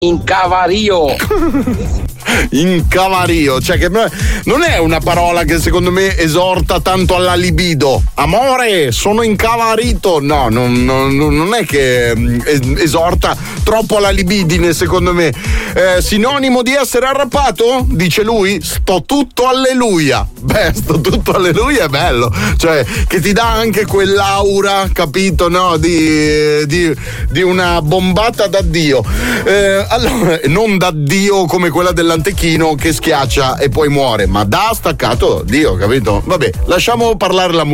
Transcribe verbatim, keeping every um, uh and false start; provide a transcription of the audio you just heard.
Incavario. Incavario, cioè che non è una parola che secondo me esorta tanto alla libido. Amore, sono incavarito. No, non, non, non è che esorta troppo alla libidine, secondo me. Eh, sinonimo di essere arrappato? Dice lui, sto tutto alleluia. Beh, sto tutto alleluia è bello, cioè che ti dà anche quell'aura, capito, no? Di, di, di una bombata d'addio. Eh, allora, non d'addio come quella dell'antechino che schiaccia e poi muore, ma da staccato Dio, capito? Vabbè, lasciamo parlare la musica.